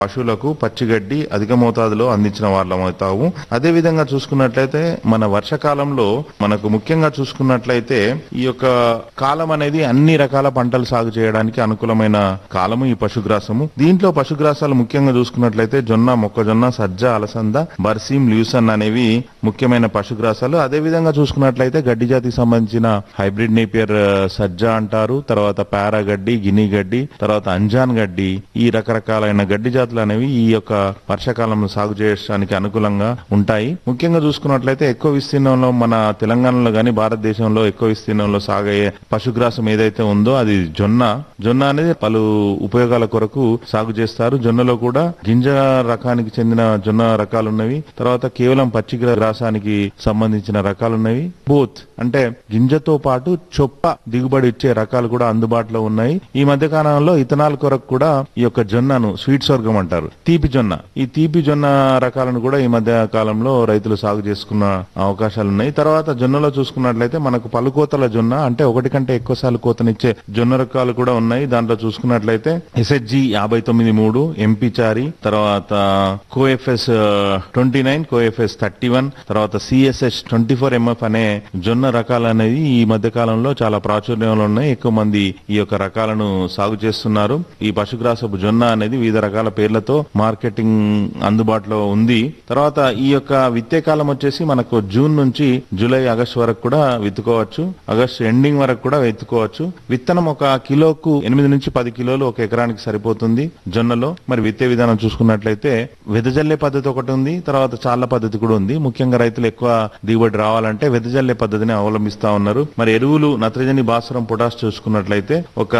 పశువులకు పచ్చిగడ్డి అధిక మోతాదులో అందించిన వాళ్ళం అవుతాము. అదే విధంగా చూసుకున్నట్లయితే మన వర్షకాలంలో మనకు ముఖ్యంగా చూసుకున్నట్లయితే ఈ యొక్క కాలం అనేది అన్ని రకాల పంటలు సాగు చేయడానికి అనుకూలమైన కాలము ఈ పశుగ్రాసము. దీంట్లో పశుగ్రాసాలు ముఖ్యంగా చూసుకున్నట్లయితే జొన్న, మొక్కజొన్న, సజ్జ, అలసంద, బర్సీం, ల్యూసన్ అనేవి ముఖ్యమైన పశుగ్రాసాలు. అదే విధంగా చూసుకున్నట్లయితే గడ్డి జాతికి సంబంధించిన హైబ్రిడ్ నేపియర్ సజ్జ అంటారు, తర్వాత పారా గడ్డి, గిని గడ్డి, తర్వాత అంజాన్ గడ్డి, ఈ రకరకాలైన గడ్డి జాతులు అనేవి ఈ యొక్క వర్షాకాలంలో సాగు చేయడానికి అనుకూలంగా ఉంటాయి. ముఖ్యంగా చూసుకున్నట్లయితే ఎక్కువ విస్తీర్ణంలో మన తెలంగాణలో గాని భారతదేశంలో ఎక్కువ విస్తీర్ణంలో సాగయ్యే పశుగ్రాసం ఏదైతే ఉందో అది జొన్న. జొన్న అనేది పలు ఉపయోగాల కొరకు సాగు చేస్తారు. జొన్నలో కూడా గింజ రకానికి చెందిన జొన్న రకాలున్నవి, తర్వాత కేవలం పచ్చి గ్రాసానికి సంబంధించిన రకాలున్నవి. బోత్ అంటే గింజతో పాటు చొప్ప దిగుబడి ఇచ్చే రకాలు కూడా అందుబాటులో ఉన్నాయి. ఈ మధ్య కాలంలో ఇథనాల్ కొరకు కూడా ఈ యొక్క జొన్నను స్వీట్ సోర్గం అంటారు, తీపి జొన్న, ఈ తీపి జొన్న రకాలను కూడా ఈ మధ్య కాలంలో రైతులు సాగు చేసుకున్న అవకాశాలు ఉన్నాయి. తర్వాత జొన్నలో చూసుకున్నట్లయితే మనకు పలుకోతల జొన్న అంటే ఒకటి కంటే ఎక్కువ సార్లు కోతనిచ్చే జొన్న రకాలు కూడా ఉన్నాయి. దాంట్లో చూసుకున్నట్లయితే ఎస్హెచ్జి 59-3, ఎంపీ చారి, తర్వాత కోఎఫ్ఎస్ 29, కోఎఫ్ఎస్ 31, తర్వాత సిఎస్ఎస్ 24MF అనే జొన్న రకాలు అనేది ఈ మధ్య కాలంలో చాలా ప్రాచుర్యంలో ఉన్నాయి. ఎక్కువ మంది ఈ యొక్క రకాలను సాగు చేస్తున్నారు. ఈ పశుగ్రాసపు జొన్న అనేది వివిధ రకాల పేర్లతో మార్కెటింగ్ అందుబాటులో ఉంది. తర్వాత ఈ యొక్క విత్తే కాలం వచ్చేసి మనకు జూన్ నుంచి జూలై, ఆగస్టు వరకు కూడా విత్తుకోవచ్చు. ఆగస్టు ఎండింగ్ వరకు కూడా విత్తుకోవచ్చు. విత్తనం ఒక కిలోకు 8 నుంచి 10 కిలోలు ఒక ఎకరానికి సరిపోతుంది జొన్నలో. మరి విత్తే విధానం చూసుకున్నట్లయితే వెదజల్లే పద్ధతి ఒకటి ఉంది, తర్వాత చాళ్ల పద్ధతి కూడా ఉంది. ముఖ్యంగా రైతులు ఎక్కువ దిగుబడి రావాలంటే వెదజల్లే పద్ధతిని అవలంబిస్తా ఉన్నారు. మరి ఎరువులు నత్రజని, భాస్వరం, పొటాష్ చూసుకున్నట్లయితే ఒక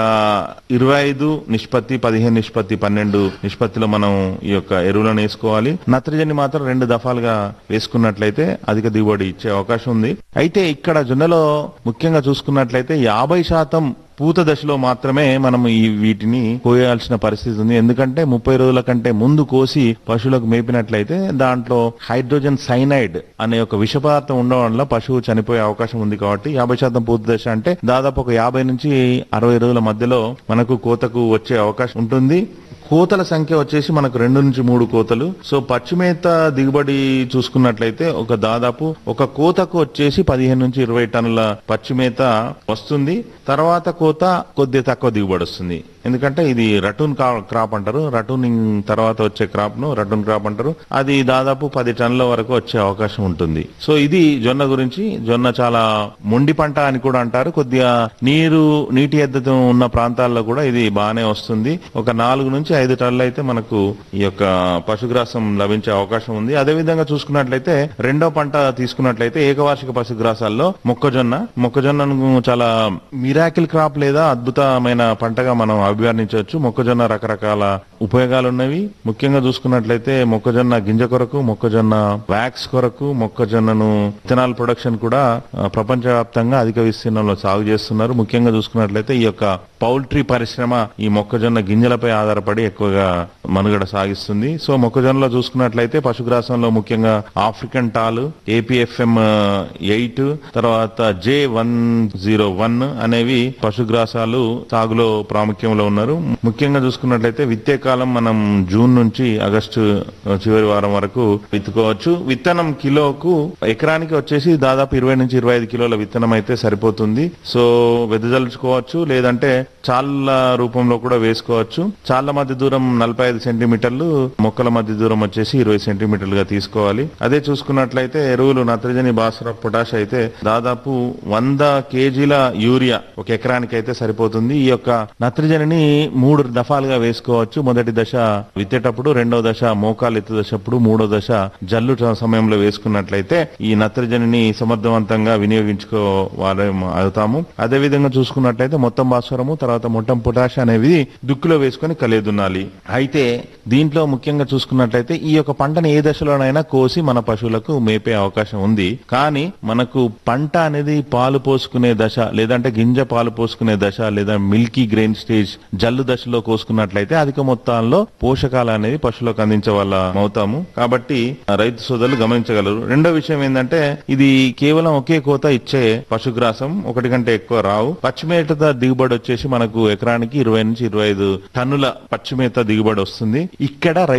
25:15:12 నిష్పత్తిలో మనం ఈ యొక్క ఎరువులను వేసుకోవాలి. నత్రజని మాత్రం 2 దఫాలుగా వేసుకున్నట్లయితే అధిక దిగుబడి ఇచ్చే అవకాశం ఉంది. అయితే ఇక్కడ జొన్నలో ముఖ్యంగా చూసుకున్నట్లయితే 50% పూత దశలో మాత్రమే మనం వీటిని కోయాల్సిన పరిస్థితి ఉంది. ఎందుకంటే 30 రోజుల కంటే ముందు కోసి పశువులకు మేపినట్లయితే దాంట్లో హైడ్రోజన్ సైనైడ్ అనే ఒక విష పదార్థం ఉండడం వల్ల పశువు చనిపోయే అవకాశం ఉంది. కాబట్టి 50% పూత దశ అంటే దాదాపు ఒక 50 నుంచి 60 రోజుల మధ్యలో మనకు కోతకు వచ్చే అవకాశం ఉంటుంది. కోతల సంఖ్య వచ్చేసి మనకు 2 నుంచి 3 కోతలు. సో పచ్చిమేత దిగుబడి చూసుకున్నట్లయితే ఒక దాదాపు ఒక కోతకు వచ్చేసి 15 నుంచి 20 టన్నుల పచ్చిమేత వస్తుంది. తర్వాత కోత కొద్దిగా తక్కువ దిగుబడి వస్తుంది. ఎందుకంటే ఇది రటూన్ క్రాప్ అంటారు. రటూనింగ్ తర్వాత వచ్చే క్రాప్ ను రటూన్ క్రాప్ అంటారు. అది దాదాపు 10 టన్నుల వరకు వచ్చే అవకాశం ఉంటుంది. సో ఇది జొన్న గురించి. జొన్న చాలా మొండి పంట అని కూడా అంటారు. కొద్దిగా నీటి ఎద్దతం ఉన్న ప్రాంతాల్లో కూడా ఇది బాగానే వస్తుంది. ఒక 4 నుంచి 5 టన్నులు అయితే మనకు ఈ యొక్క పశుగ్రాసం లభించే అవకాశం ఉంది. అదే విధంగా చూసుకున్నట్లయితే రెండో పంట తీసుకున్నట్లయితే ఏకవార్షిక పశుగ్రాసాల్లో మొక్కజొన్నను చాలా మిరాకిల్ క్రాప్ లేదా అద్భుతమైన పంటగా మనం అభివర్ణించవచ్చు. మొక్కజొన్న రకరకాల ఉపయోగాలు ఉన్నవి. ముఖ్యంగా చూసుకున్నట్లయితే మొక్కజొన్న గింజ కొరకు, మొక్కజొన్న వ్యాక్స్ కొరకు, మొక్కజొన్నను ఇథనాల్ ప్రొడక్షన్ కూడా ప్రపంచవ్యాప్తంగా అధిక విస్తీర్ణంలో సాగు చేస్తున్నారు. ముఖ్యంగా చూసుకున్నట్లయితే ఈ యొక్క పౌల్ట్రీ పరిశ్రమ ఈ మొక్కజొన్న గింజలపై ఆధారపడి ఎక్కువగా మనుగడ సాగిస్తుంది. సో మొక్కజొన్నలో చూసుకున్నట్లయితే పశుగ్రాసంలో ముఖ్యంగా ఆఫ్రికన్ టాల్, APFM 8, తర్వాత J101 అనేవి పశుగ్రాసాలు సాగులో ప్రాముఖ్యంలో ఉన్నారు. ముఖ్యంగా చూసుకున్నట్లయితే విత్తే కాలం మనం జూన్ నుంచి ఆగస్టు చివరి వారం వరకు విత్తుకోవచ్చు. విత్తనం కిలోకు ఎకరానికి వచ్చేసి దాదాపు 20 నుంచి 25 కిలోల విత్తనం అయితే సరిపోతుంది. సో వెదజల్చుకోవచ్చు, లేదంటే చాళ్ల రూపంలో కూడా వేసుకోవచ్చు. చాళ్ల మధ్య దూరం 45 సెంటీమీటర్లు, మొక్కల మధ్య దూరం వచ్చేసి 20 సెంటీమీటర్లుగా తీసుకోవాలి. అదే చూసుకున్నట్లయితే ఎరువులు నత్రజని, భాస్వరం, పొటాష్ అయితే దాదాపు 100 కేజీల యూరియా ఒక ఎకరానికి అయితే సరిపోతుంది. ఈ యొక్క నత్రజనిని 3 దఫాలుగా వేసుకోవచ్చు. మొదటి దశ విత్తేటప్పుడు, రెండో దశ మోకాలు ఎత్తు దశప్పుడు, మూడో దశ జల్లు సమయంలో వేసుకున్నట్లయితే ఈ నత్రజనిని సమర్థవంతంగా వినియోగించుకోవాలి అవుతాము. అదే విధంగా చూసుకున్నట్లయితే మొత్తం భాస్వరము, తర్వాత మొత్తం పొటాష్ అనేవి దుక్కులో వేసుకుని కలియదున్నాలి. అయితే దీంట్లో ముఖ్యంగా చూసుకున్నట్లయితే ఈ యొక్క పంటను ఏ దశలోనైనా కోసి మన పశువులకు మేపే అవకాశం ఉంది. కానీ మనకు పంట అనేది పాలు పోసుకునే దశ, లేదంటే గింజ పాలు పోసుకునే దశ, లేదా మిల్కీ గ్రెయిన్ స్టేజ్ జల్లు దశలో కోసుకున్నట్లయితే అధిక మొత్తంలో మొత్తాల్లో పోషకాలు అనేది పశువులకు అందించే వాళ్ళ అవుతాము. కాబట్టి రైతు సోదరులు గమనించగలరు. రెండో విషయం ఏంటంటే ఇది కేవలం ఒకే కోత ఇచ్చే పశుగ్రాసం, ఒకటి కంటే ఎక్కువ రావు. పచ్చిమేత దిగుబడి వచ్చేసి మనకు ఎకరానికి 20 నుంచి 25 టన్నుల పచ్చిమేత దిగుబడి వస్తుంది. ఇక్కడ